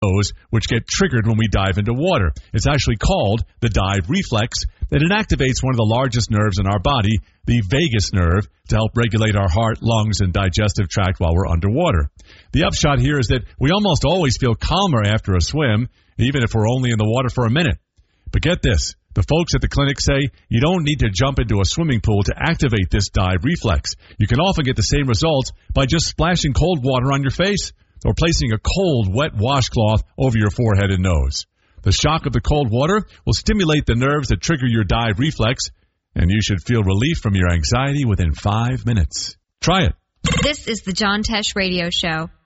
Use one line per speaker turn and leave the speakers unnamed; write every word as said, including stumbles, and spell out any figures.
nose, which get triggered when we dive into water. It's actually called the dive reflex, and it activates one of the largest nerves in our body, the vagus nerve, to help regulate our heart, lungs, and digestive tract while we're underwater. The upshot here is that we almost always feel calmer after a swim, even if we're only in the water for a minute. But get this. The folks at the clinic say you don't need to jump into a swimming pool to activate this dive reflex. You can often get the same results by just splashing cold water on your face or placing a cold, wet washcloth over your forehead and nose. The shock of the cold water will stimulate the nerves that trigger your dive reflex, and you should feel relief from your anxiety within five minutes. Try it.
This is the John Tesh Radio Show.